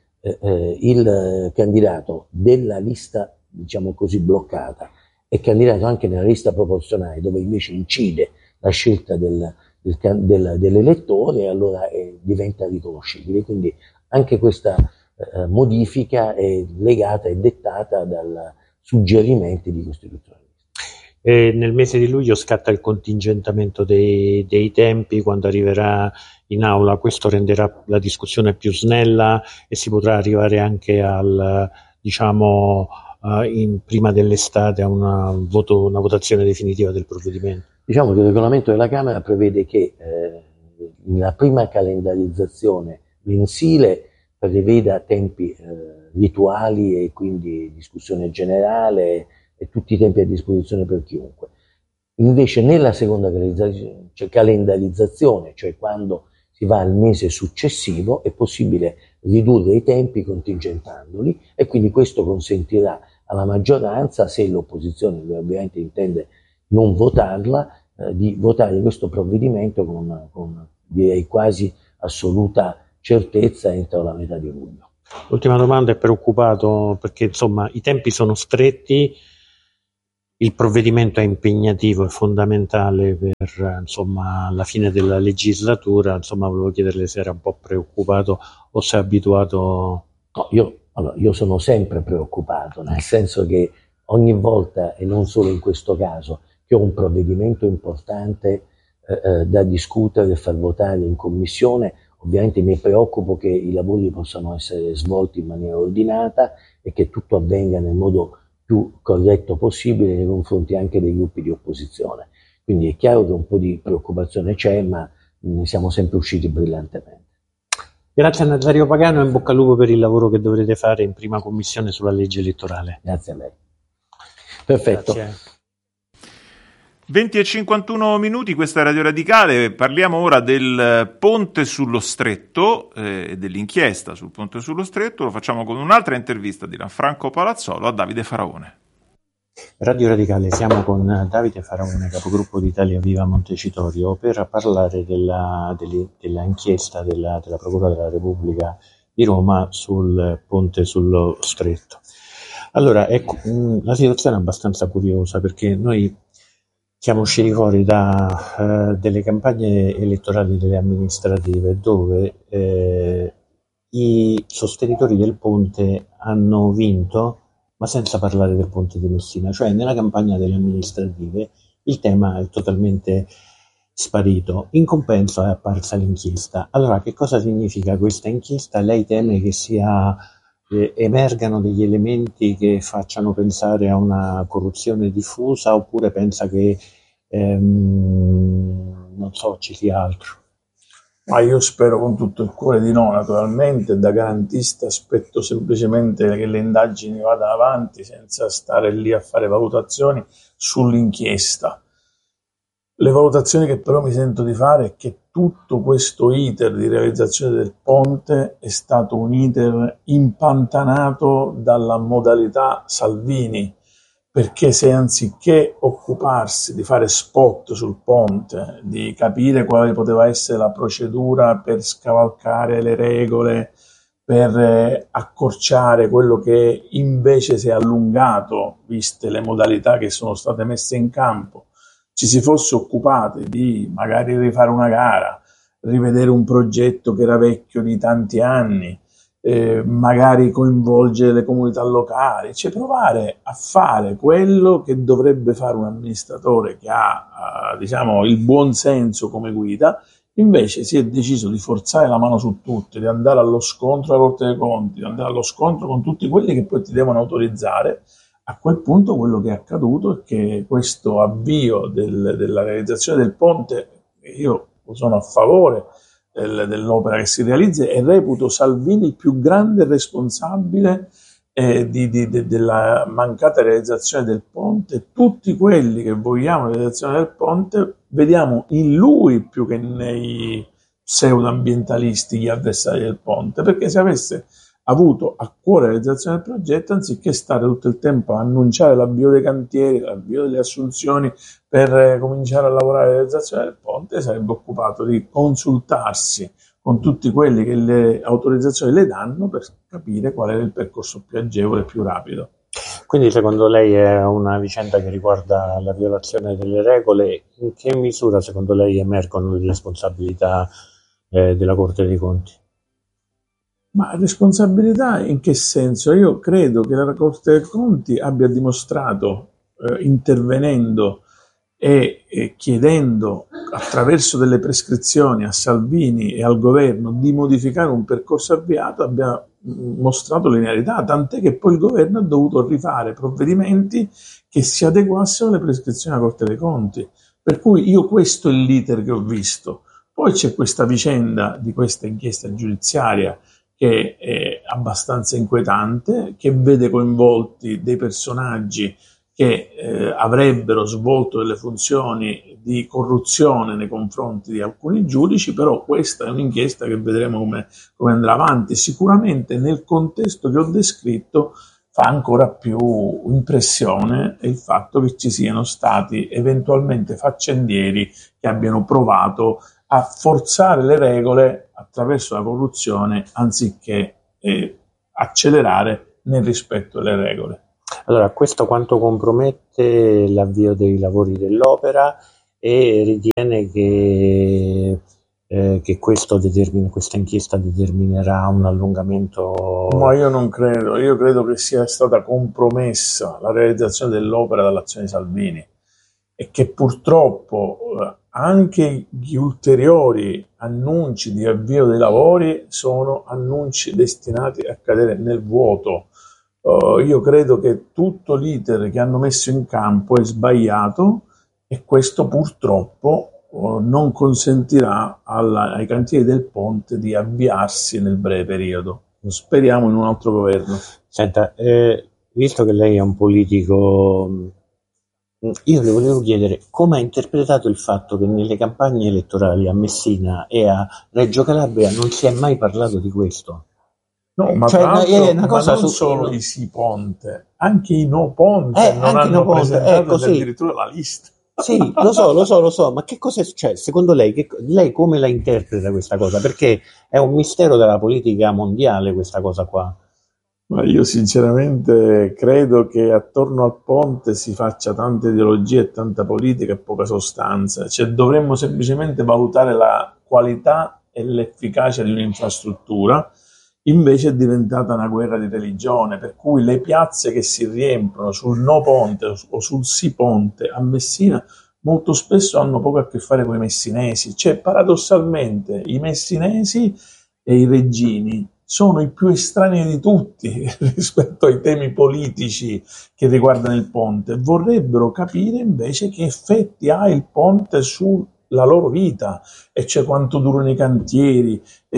il candidato della lista, diciamo così, bloccata è candidato anche nella lista proporzionale, dove invece incide la scelta dell'elettore, allora diventa riconoscibile. Quindi anche questa modifica è legata e dettata dai suggerimenti di costituzionalisti. Nel mese di luglio scatta il contingentamento dei tempi quando arriverà in aula. Questo renderà la discussione più snella e si potrà arrivare anche al, diciamo, prima dell'estate a una votazione definitiva del provvedimento. Diciamo che il regolamento della Camera prevede che la prima calendarizzazione mensile preveda tempi rituali e quindi discussione generale e tutti i tempi a disposizione per chiunque. Invece nella seconda calendarizzazione, cioè quando si va al mese successivo, è possibile ridurre i tempi contingentandoli e quindi questo consentirà alla maggioranza, se l'opposizione ovviamente intende non votarla, di votare questo provvedimento con direi quasi assoluta certezza entro la metà di luglio. L'ultima domanda è preoccupato perché insomma i tempi sono stretti, il provvedimento è impegnativo e fondamentale per insomma la fine della legislatura, insomma volevo chiederle se era un po' preoccupato o se è abituato. No, io sono sempre preoccupato, nel senso che ogni volta, e non solo in questo caso, che ho un provvedimento importante da discutere e far votare in commissione, ovviamente mi preoccupo che i lavori possano essere svolti in maniera ordinata e che tutto avvenga nel modo più corretto possibile nei confronti anche dei gruppi di opposizione. Quindi è chiaro che un po' di preoccupazione c'è, ma ne siamo sempre usciti brillantemente. Grazie a Nazario Pagano e in bocca al lupo per il lavoro che dovrete fare in prima commissione sulla legge elettorale. Grazie a lei. Perfetto. Grazie. 20:51, questa è Radio Radicale. Parliamo ora del ponte sullo Stretto e dell'inchiesta sul ponte sullo Stretto. Lo facciamo con un'altra intervista di Franco Palazzolo a Davide Faraone. Radio Radicale, siamo con Davide Faraone, capogruppo di Italia Viva Montecitorio, per parlare della inchiesta della Procura della Repubblica di Roma sul ponte sullo Stretto. Allora, ecco, la situazione è abbastanza curiosa perché noi siamo usciti fuori da delle campagne elettorali delle amministrative dove i sostenitori del ponte hanno vinto, ma senza parlare del ponte di Messina, cioè nella campagna delle amministrative il tema è totalmente sparito, in compenso è apparsa l'inchiesta. Allora, che cosa significa questa inchiesta? Lei teme che emergano degli elementi che facciano pensare a una corruzione diffusa oppure pensa che non so, ci sia altro? Ma io spero con tutto il cuore di no, naturalmente. Da garantista aspetto semplicemente che le indagini vadano avanti senza stare lì a fare valutazioni sull'inchiesta. Le valutazioni che però mi sento di fare è che tutto questo iter di realizzazione del ponte è stato un iter impantanato dalla modalità Salvini, perché se anziché occuparsi di fare spot sul ponte, di capire quale poteva essere la procedura per scavalcare le regole, per accorciare quello che invece si è allungato, viste le modalità che sono state messe in campo, ci si fosse occupati di magari rifare una gara, rivedere un progetto che era vecchio di tanti anni, magari coinvolgere le comunità locali, cioè provare a fare quello che dovrebbe fare un amministratore che ha diciamo il buon senso come guida. Invece si è deciso di forzare la mano su tutti, di andare allo scontro alla Corte dei Conti, di andare allo scontro con tutti quelli che poi ti devono autorizzare. A quel punto quello che è accaduto è che questo avvio della realizzazione del ponte, io sono a favore dell'opera che si realizza e reputo Salvini il più grande responsabile della mancata realizzazione del ponte. Tutti quelli che vogliamo la realizzazione del ponte vediamo in lui più che nei pseudoambientalisti, gli avversari del ponte, perché se avesse avuto a cuore la realizzazione del progetto, anziché stare tutto il tempo a annunciare l'avvio dei cantieri, l'avvio delle assunzioni per cominciare a lavorare alla realizzazione del ponte, sarebbe occupato di consultarsi con tutti quelli che le autorizzazioni le danno per capire qual è il percorso più agevole e più rapido. Quindi secondo lei è una vicenda che riguarda la violazione delle regole? In che misura secondo lei emergono le responsabilità della Corte dei Conti? Ma responsabilità in che senso? Io credo che la Corte dei Conti abbia dimostrato intervenendo e chiedendo attraverso delle prescrizioni a Salvini e al governo di modificare un percorso avviato, abbia mostrato linearità, tant'è che poi il governo ha dovuto rifare provvedimenti che si adeguassero alle prescrizioni della Corte dei Conti. Per cui io questo è l'iter che ho visto. Poi c'è questa vicenda di questa inchiesta giudiziaria che è abbastanza inquietante, che vede coinvolti dei personaggi che avrebbero svolto delle funzioni di corruzione nei confronti di alcuni giudici, però questa è un'inchiesta che vedremo come andrà avanti. Sicuramente nel contesto che ho descritto fa ancora più impressione il fatto che ci siano stati eventualmente faccendieri che abbiano provato a forzare le regole attraverso la corruzione anziché accelerare nel rispetto delle regole. Allora, questo quanto compromette l'avvio dei lavori dell'opera e ritiene che questa inchiesta determinerà un allungamento? Ma io non credo, io credo che sia stata compromessa la realizzazione dell'opera dall'azione di Salvini e che purtroppo anche gli ulteriori annunci di avvio dei lavori sono annunci destinati a cadere nel vuoto. Io credo che tutto l'iter che hanno messo in campo è sbagliato e questo purtroppo non consentirà ai cantieri del ponte di avviarsi nel breve periodo. Speriamo in un altro governo. Senta, visto che lei è un politico, io le volevo chiedere come ha interpretato il fatto che nelle campagne elettorali a Messina e a Reggio Calabria non si è mai parlato di questo. No, ma cioè, tra l'altro, è una cosa non solo i sì ponte, anche i no ponte non hanno presentato addirittura la lista. Sì, lo so, ma che cosa c'è? Secondo lei, lei come la interpreta questa cosa? Perché è un mistero della politica mondiale questa cosa qua. Ma io sinceramente credo che attorno al ponte si faccia tanta ideologia e tanta politica e poca sostanza. Cioè, dovremmo semplicemente valutare la qualità e l'efficacia di un'infrastruttura. Invece è diventata una guerra di religione, per cui le piazze che si riempiono sul no ponte o sul sì ponte a Messina molto spesso hanno poco a che fare con i messinesi. Cioè, paradossalmente, i messinesi e i reggini sono i più estranei di tutti rispetto ai temi politici che riguardano il ponte. Vorrebbero capire invece che effetti ha il ponte sulla loro vita, e cioè quanto durano i cantieri,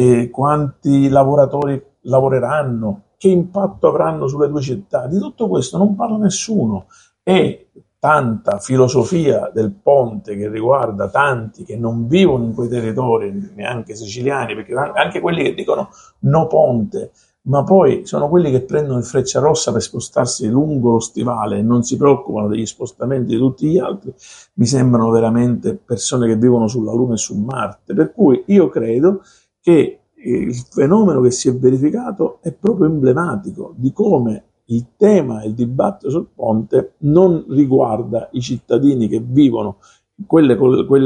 quanti lavoratori lavoreranno, che impatto avranno sulle due città. Di tutto questo non parla nessuno, e tanta filosofia del ponte che riguarda tanti che non vivono in quei territori, neanche siciliani, perché anche quelli che dicono no ponte, ma poi sono quelli che prendono il Frecciarossa per spostarsi lungo lo stivale e non si preoccupano degli spostamenti di tutti gli altri. Mi sembrano veramente persone che vivono sulla Luna e su Marte, per cui io credo che il fenomeno che si è verificato è proprio emblematico di come il tema e il dibattito sul ponte non riguarda i cittadini che vivono quel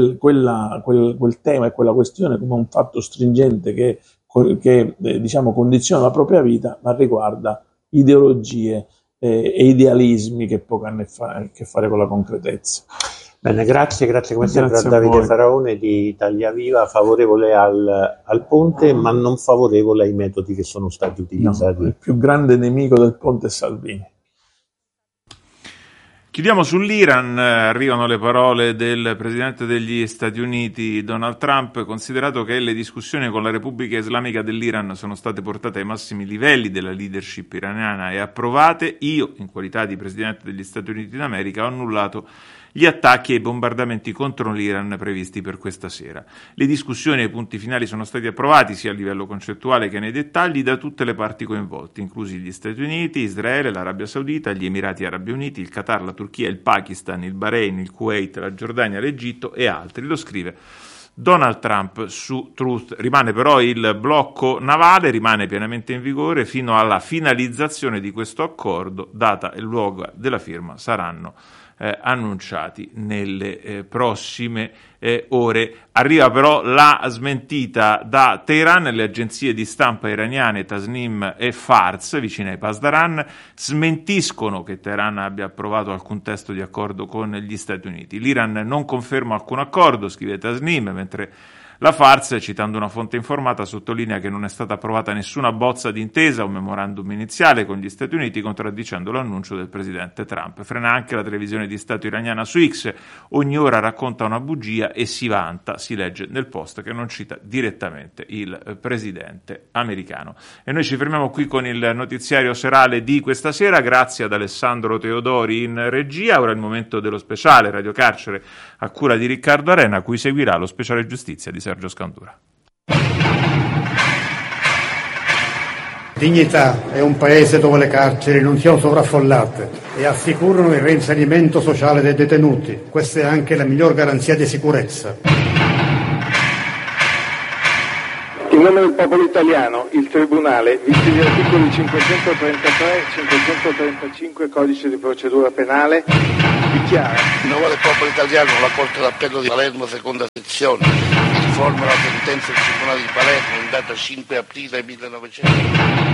tema e quella questione come un fatto stringente che diciamo condiziona la propria vita, ma riguarda ideologie e idealismi che poco hanno a che fare con la concretezza. Bene, grazie come sempre a Davide Faraone di Italia Viva, favorevole al ponte ma non favorevole ai metodi che sono stati utilizzati. No, il più grande nemico del ponte è Salvini. Chiudiamo sull'Iran, arrivano le parole del presidente degli Stati Uniti Donald Trump. Considerato che le discussioni con la Repubblica Islamica dell'Iran sono state portate ai massimi livelli della leadership iraniana e approvate, io, in qualità di presidente degli Stati Uniti d'America, ho annullato gli attacchi e i bombardamenti contro l'Iran previsti per questa sera. Le discussioni e i punti finali sono stati approvati sia a livello concettuale che nei dettagli da tutte le parti coinvolte, inclusi gli Stati Uniti, Israele, l'Arabia Saudita, gli Emirati Arabi Uniti, il Qatar, la Turchia, il Pakistan, il Bahrain, il Kuwait, la Giordania, l'Egitto e altri. Lo scrive Donald Trump su Truth. Rimane però il blocco navale, rimane pienamente in vigore fino alla finalizzazione di questo accordo, data e luogo della firma saranno annunciati nelle prossime ore. Arriva però la smentita da Teheran. Le agenzie di stampa iraniane Tasnim e Fars, vicine ai Pasdaran, smentiscono che Teheran abbia approvato alcun testo di accordo con gli Stati Uniti. L'Iran non conferma alcun accordo, scrive Tasnim, mentre la Fars, citando una fonte informata, sottolinea che non è stata approvata nessuna bozza d'intesa o memorandum iniziale con gli Stati Uniti, contraddicendo l'annuncio del presidente Trump. Frena anche la televisione di Stato iraniana su X. Ogni ora racconta una bugia e si vanta, si legge nel post, che non cita direttamente il presidente americano. E noi ci fermiamo qui con il notiziario serale di questa sera. Grazie ad Alessandro Teodori in regia. Ora è il momento dello speciale Radio Carcere a cura di Riccardo Arena, a cui seguirà lo speciale giustizia di Sergio Scandura. Dignità è un paese dove le carceri non siano sovraffollate e assicurano il reinserimento sociale dei detenuti. Questa è anche la miglior garanzia di sicurezza. In nome del popolo italiano, il Tribunale, visti gli articoli 533 e 535 Codice di procedura penale, dichiara: in nome del popolo italiano, la Corte d'Appello di Palermo, seconda sezione, riforma la sentenza del Tribunale di Palermo in data 5 aprile 1900.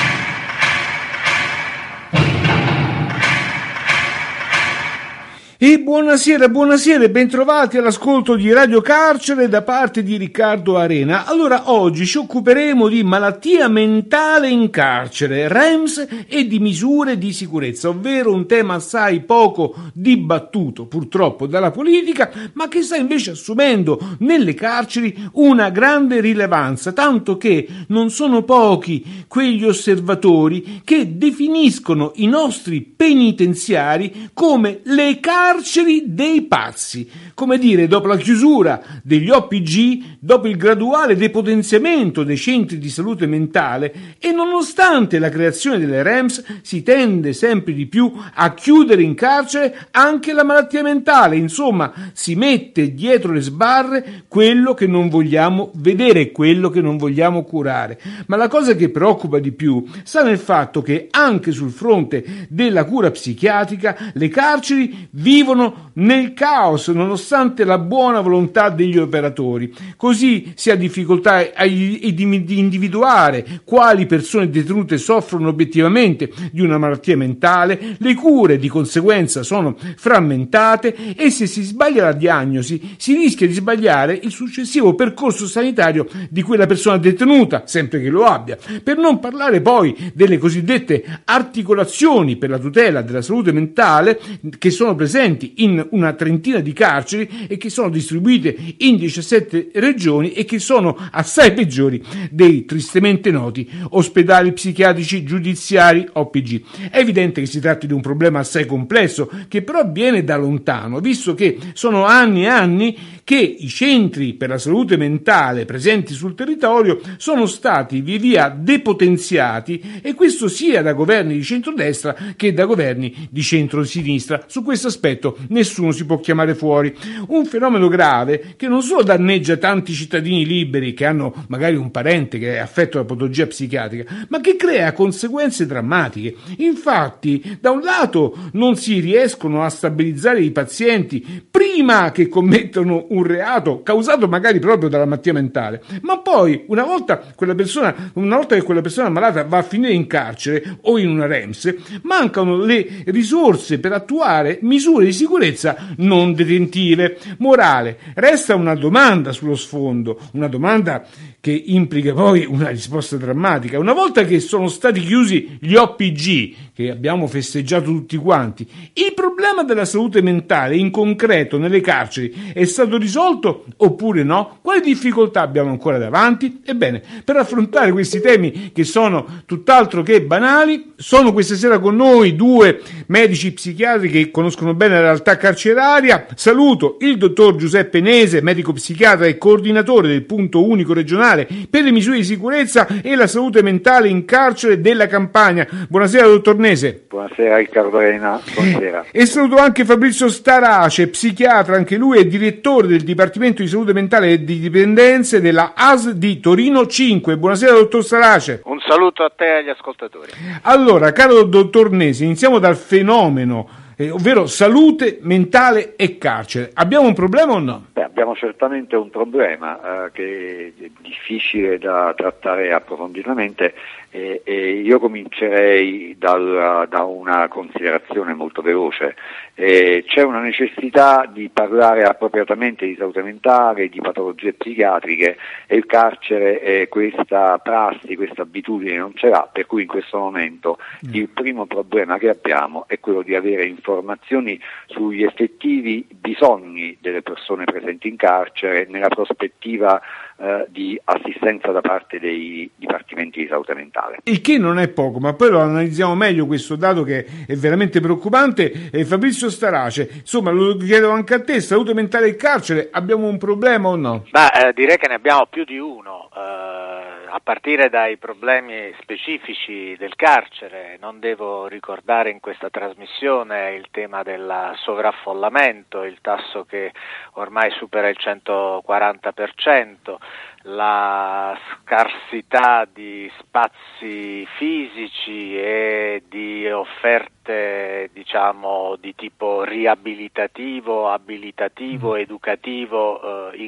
E buonasera e bentrovati all'ascolto di Radio Carcere da parte di Riccardo Arena. Allora, oggi ci occuperemo di malattia mentale in carcere, REMS e di misure di sicurezza, ovvero un tema assai poco dibattuto purtroppo dalla politica, ma che sta invece assumendo nelle carceri una grande rilevanza, tanto che non sono pochi quegli osservatori che definiscono i nostri penitenziari come le carceri dei pazzi, come dire, dopo la chiusura degli OPG, dopo il graduale depotenziamento dei centri di salute mentale e nonostante la creazione delle REMS si tende sempre di più a chiudere in carcere anche la malattia mentale. Insomma, si mette dietro le sbarre quello che non vogliamo vedere, quello che non vogliamo curare. Ma la cosa che preoccupa di più sta nel fatto che anche sul fronte della cura psichiatrica le carceri vivono nel caos nonostante la buona volontà degli operatori. Così si ha difficoltà di individuare quali persone detenute soffrono obiettivamente di una malattia mentale, le cure di conseguenza sono frammentate e se si sbaglia la diagnosi si rischia di sbagliare il successivo percorso sanitario di quella persona detenuta, sempre che lo abbia. Per non parlare poi delle cosiddette articolazioni per la tutela della salute mentale che sono presenti in una trentina di carceri e che sono distribuite in 17 regioni e che sono assai peggiori dei tristemente noti ospedali psichiatrici giudiziari OPG. È evidente che si tratta di un problema assai complesso che però viene da lontano, visto che sono anni e anni che i centri per la salute mentale presenti sul territorio sono stati via via depotenziati, e questo sia da governi di centrodestra che da governi di centrosinistra. Su questo aspetto nessuno si può chiamare fuori. Un fenomeno grave che non solo danneggia tanti cittadini liberi che hanno magari un parente che è affetto da patologia psichiatrica, ma che crea conseguenze drammatiche. Infatti, da un lato non si riescono a stabilizzare i pazienti prima che commettano un reato causato magari proprio dalla malattia mentale, ma poi una volta che quella persona malata va a finire in carcere o in una REMS, mancano le risorse per attuare misure di sicurezza non detentive. Morale, resta una domanda sullo sfondo, una domanda che implica poi una risposta drammatica. Una volta che sono stati chiusi gli OPG, che abbiamo festeggiato tutti quanti, il problema della salute mentale in concreto nelle carceri è stato risolto oppure no? Quali difficoltà abbiamo ancora davanti? Ebbene, per affrontare questi temi che sono tutt'altro che banali, sono questa sera con noi due medici psichiatri che conoscono bene la realtà carceraria. Saluto il dottor Giuseppe Nese, medico psichiatra e coordinatore del punto unico regionale per le misure di sicurezza e la salute mentale in carcere della Campania. Buonasera dottor Nese. Buonasera Riccardo Arena, buonasera. E saluto anche Fabrizio Starace, psichiatra, anche lui è direttore del Dipartimento di Salute Mentale e di Dipendenze della ASL di Torino 5. Buonasera dottor Starace. Un saluto a te e agli ascoltatori. Allora, caro dottor Nese, iniziamo dal fenomeno ovvero salute mentale e carcere. Abbiamo un problema o no? Abbiamo certamente un problema che è difficile da trattare approfonditamente e io comincerei da una considerazione molto veloce. C'è una necessità di parlare appropriatamente di salute mentale, di patologie psichiatriche, e il carcere questa prassi, questa abitudine non ce l'ha, per cui in questo momento il primo problema che abbiamo è quello di avere informazioni sugli effettivi bisogni delle persone presenti in carcere nella prospettiva di assistenza da parte dei dipartimenti di salute mentale. Il che non è poco, ma poi lo analizziamo meglio questo dato che è veramente preoccupante. Fabrizio Starace, insomma, lo chiedo anche a te, salute mentale e carcere, abbiamo un problema o no? Direi che ne abbiamo più di uno, a partire dai problemi specifici del carcere. Non devo ricordare in questa trasmissione il tema del sovraffollamento, il tasso che ormai supera il 140%, la scarsità di spazi fisici e di offerte, diciamo, di tipo riabilitativo, abilitativo, educativo in